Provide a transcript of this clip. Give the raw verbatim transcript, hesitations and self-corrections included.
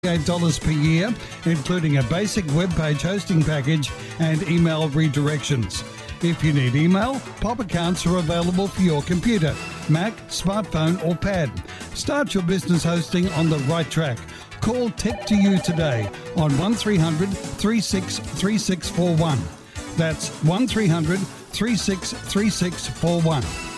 eight dollars per year, including a basic web page hosting package and email redirections. If you need email, Pop accounts are available for your computer, Mac, smartphone or pad. Start your business hosting on the right track. Call Tech to You today on one three hundred, three six three six four one. That's one three hundred, three six three six four one.